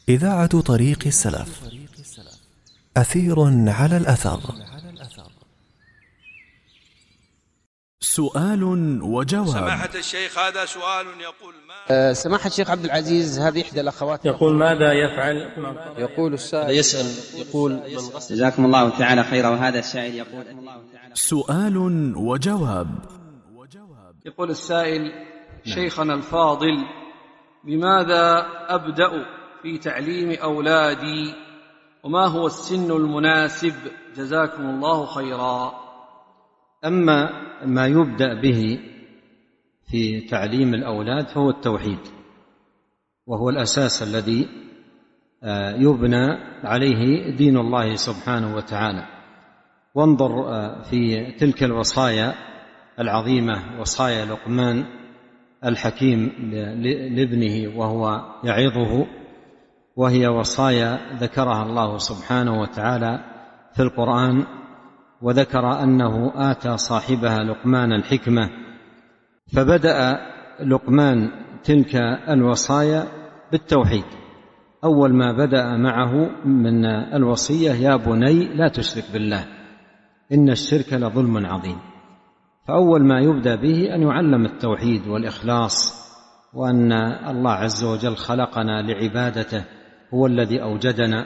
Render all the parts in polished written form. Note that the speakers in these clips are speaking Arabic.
إذاعة طريق السلف. أثير على الأثر. سؤال وجواب. سماحة الشيخ، هذا سؤال يقول ما سماحة الشيخ عبد العزيز، هذه إحدى الأخوات يقول ماذا يفعل؟ يقول السائل يسأل يقول جزاكم الله تعالى خيرا. وهذا السائل يقول سؤال وجواب. يقول السائل: شيخنا الفاضل، بماذا أبدأ في تعليم أولادي، وما هو السن المناسب؟ جزاكم الله خيرا. أما ما يبدأ به في تعليم الأولاد فهو التوحيد، وهو الأساس الذي يبنى عليه دين الله سبحانه وتعالى. وانظر في تلك الوصايا العظيمة، وصايا لقمان الحكيم لابنه وهو يعظه، وهي وصايا ذكرها الله سبحانه وتعالى في القرآن، وذكر أنه آتى صاحبها لقمان الحكمة. فبدأ لقمان تلك الوصايا بالتوحيد. أول ما بدأ معه من الوصية: يا بني لا تشرك بالله إن الشرك لظلم عظيم. فأول ما يبدأ به أن يعلم التوحيد والإخلاص، وأن الله عز وجل خلقنا لعبادته، هو الذي أوجدنا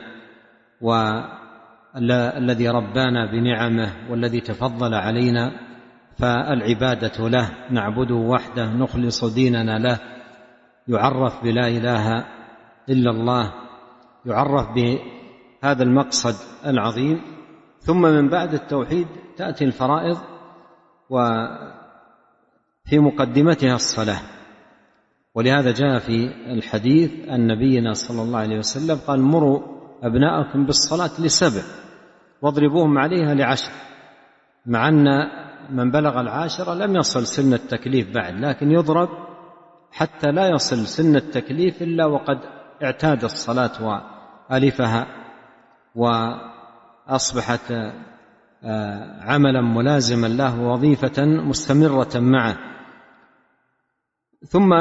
والذي ربانا بنعمه والذي تفضل علينا، فالعبادة له، نعبده وحده، نخلص ديننا له. يعرف بلا إله إلا الله، يعرف بهذا المقصد العظيم. ثم من بعد التوحيد تأتي الفرائض، وفي مقدمتها الصلاة. ولهذا جاء في الحديث أن نبينا صلى الله عليه وسلم قال: مروا أبناءكم بالصلاة ل7 واضربوهم عليها ل10. مع أن من بلغ 10 لم يصل سن التكليف بعد، لكن يضرب حتى لا يصل سن التكليف إلا وقد اعتاد الصلاة وألفها وأصبحت عملا ملازما له ووظيفة مستمرة معه. ثم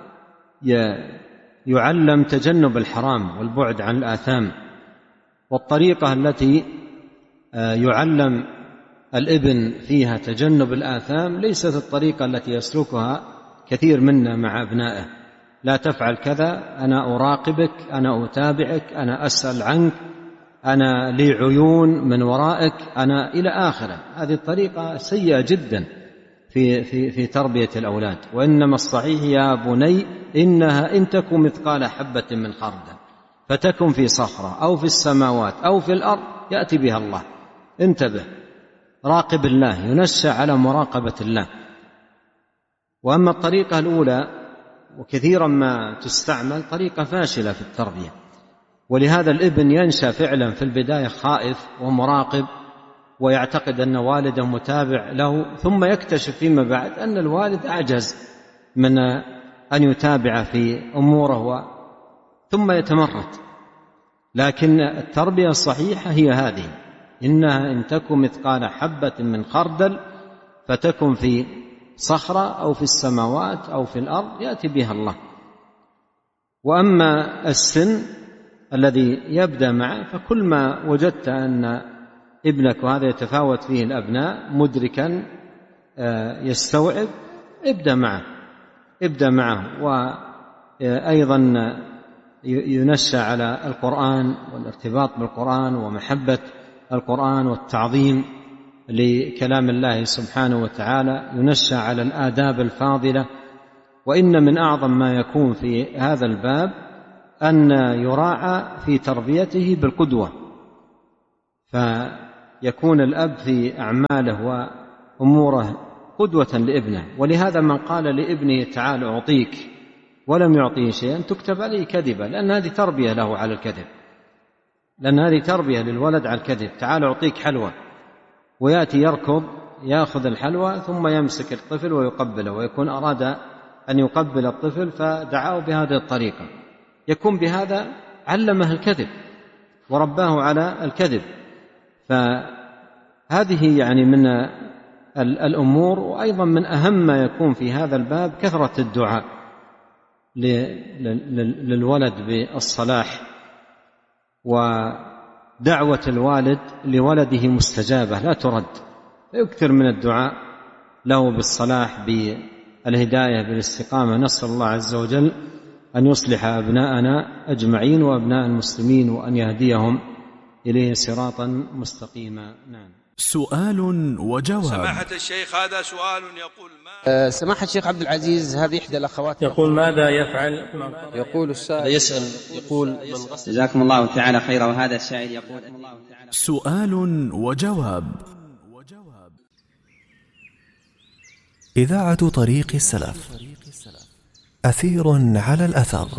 يعلم تجنب الحرام والبعد عن الآثام. والطريقة التي يعلم الابن فيها تجنب الآثام ليست الطريقة التي يسلكها كثير منا مع أبنائه: لا تفعل كذا، أنا أراقبك، أنا أتابعك، أنا أسأل عنك، أنا لي عيون من ورائك، أنا إلى آخره. هذه الطريقة سيئة جدا في تربية الأولاد. وإنما الصحيح: يا بني إنها إن تكن مثقال حبة من خردل فتكن في صخرة أو في السماوات أو في الأرض يأتي بها الله. انتبه، راقب الله، ينشأ على مراقبة الله. وأما الطريقة الأولى وكثيرا ما تستعمل طريقة فاشلة في التربية. ولهذا الابن ينشأ فعلا في البداية خائف ومراقب، ويعتقد أن والده متابع له، ثم يكتشف فيما بعد أن الوالد أعجز من أن يتابع في أموره، ثم يتمرد. لكن التربية الصحيحة هي هذه: إنها إن تكن مثقال حبة من خردل فتكن في صخرة أو في السماوات أو في الأرض يأتي بها الله. وأما السن الذي يبدأ معه، فكل ما وجدت أن ابنك، وهذا يتفاوت فيه الأبناء، مدركا يستوعب، ابدأ معه. وأيضا ينشأ على القرآن والارتباط بالقرآن ومحبة القرآن والتعظيم لكلام الله سبحانه وتعالى، ينشأ على الآداب الفاضلة. وإن من أعظم ما يكون في هذا الباب أن يراعى في تربيته بالقدوة، فيكون الأب في أعماله وأموره قدوة لابنه. ولهذا من قال لابنه تعال أعطيك ولم يعطيه شيئا تكتب عليه كذبة، لأن هذه تربية له على الكذب، لأن هذه تربية للولد على الكذب. تعال أعطيك حلوى، ويأتي يركض يأخذ الحلوى ثم يمسك الطفل ويقبله، ويكون أراد أن يقبل الطفل فدعاه بهذه الطريقة، يكون بهذا علمه الكذب ورباه على الكذب. فهذه يعني من الأمور. وأيضا من أهم ما يكون في هذا الباب كثرة الدعاء للولد بالصلاح ودعوة الوالد لولده مستجابة لا ترد، فيكثر من الدعاء له بالصلاح بالهداية بالاستقامة. نسأل الله عز وجل أن يصلح أبناءنا أجمعين وأبناء المسلمين وأن يهديهم إليه صراطا مستقيما. نعم. سؤال وجواب. سماحة الشيخ هذا سؤال يقول ما سماحة الشيخ عبد العزيز، هذه إحدى الأخوات يقول ماذا يفعل؟ يقول السائل يسأل يقول جزاكم الله تعالى خيرا. وهذا السائل يقول سؤال وجواب. إذاعة طريق السلف، أثير على الأثر.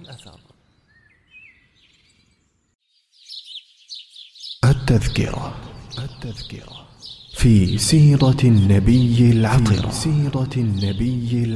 التذكرة في سيرة النبي العطرة.